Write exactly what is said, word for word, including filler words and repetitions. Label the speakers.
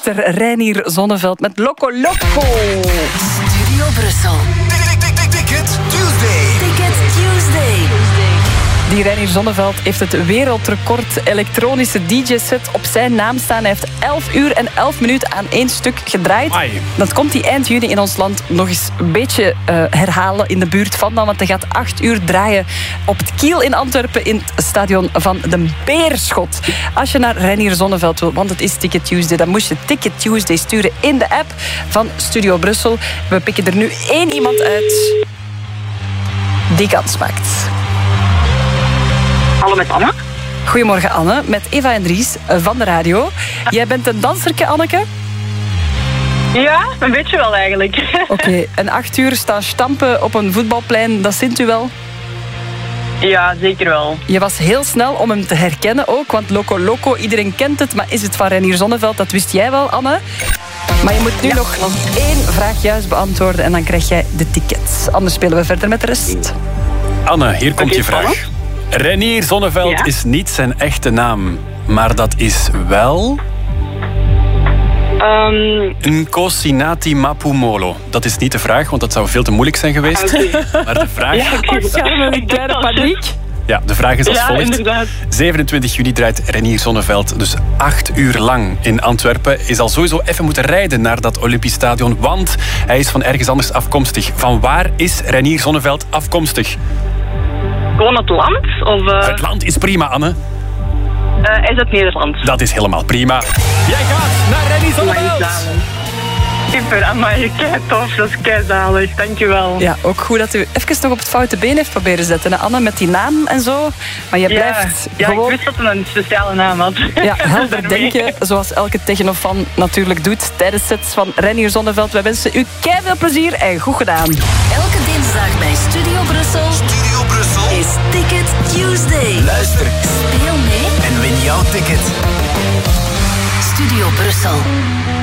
Speaker 1: Meester Reinier Zonneveld met Loco Loco.
Speaker 2: Studio Brussel.
Speaker 3: Ticket Tuesday.
Speaker 2: Ticket Tuesday.
Speaker 1: Die Reinier Zonneveld heeft het wereldrecord elektronische D J-set op zijn naam staan. Hij heeft elf uur en elf minuten aan één stuk gedraaid.
Speaker 4: Ai.
Speaker 1: Dat komt hij eind juni in ons land nog eens een beetje uh, herhalen in de buurt van dan. Want hij gaat acht uur draaien op het Kiel in Antwerpen in het stadion van de Beerschot. Als je naar Reinier Zonneveld wil, want het is Ticket Tuesday, dan moest je Ticket Tuesday sturen in de app van Studio Brussel. We pikken er nu één iemand uit die kans maakt.
Speaker 5: Hallo met Anne.
Speaker 1: Goedemorgen Anne, met Eva en Dries van de radio. Jij bent een danserke, Anneke?
Speaker 5: Ja, een beetje wel eigenlijk.
Speaker 1: Oké, okay. En acht uur staan stampen op een voetbalplein, dat zint u wel?
Speaker 5: Ja, zeker wel.
Speaker 1: Je was heel snel om hem te herkennen ook, want Loco Loco, iedereen kent het, maar is het van Reinier Zonneveld? Dat wist jij wel, Anne. Maar je moet nu ja. nog één vraag juist beantwoorden en dan krijg jij de tickets. Anders spelen we verder met de rest.
Speaker 4: Anne, hier komt
Speaker 5: okay,
Speaker 4: je vraag. Anne? Reinier Zonneveld ja? is niet zijn echte naam, maar dat is wel...
Speaker 5: Um...
Speaker 4: Nkosinati Mapumolo. Dat is niet de vraag, want dat zou veel te moeilijk zijn geweest.
Speaker 5: Okay.
Speaker 4: Maar de vraag...
Speaker 5: Ja, okay.
Speaker 1: Oh, gaan we een kleine paniek?
Speaker 4: Ja, de vraag is als
Speaker 5: ja,
Speaker 4: volgt.
Speaker 5: Inderdaad.
Speaker 4: zevenentwintig juni draait Reinier Zonneveld dus acht uur lang in Antwerpen. Hij zal sowieso even moeten rijden naar dat Olympisch Stadion, want hij is van ergens anders afkomstig. Van waar is Reinier Zonneveld afkomstig?
Speaker 5: Gewoon het land? Of, uh...
Speaker 4: Het land is prima, Anne.
Speaker 5: Uh, is het Nederland?
Speaker 4: Dat is helemaal prima. Jij gaat naar Reinier Zonneveld.
Speaker 5: Super, amai, kei tof, dat is kei zalig, dankjewel.
Speaker 1: Ja, ook goed dat u even nog op het foute been heeft proberen zetten, hè, Anne, met die naam en zo. Maar je blijft
Speaker 5: ja,
Speaker 1: gewoon...
Speaker 5: Ja, ik wist dat het een speciale naam had.
Speaker 1: Ja, helder denken, zoals elke technofan natuurlijk doet tijdens sets van Reinier Zonneveld. Wij wensen u kei veel plezier en goed gedaan.
Speaker 2: Elke dinsdag bij Studio Brussel.
Speaker 3: Studio Brussel
Speaker 2: is Ticket Tuesday.
Speaker 3: Luister,
Speaker 2: speel mee
Speaker 3: en win jouw ticket.
Speaker 2: Studio Brussel.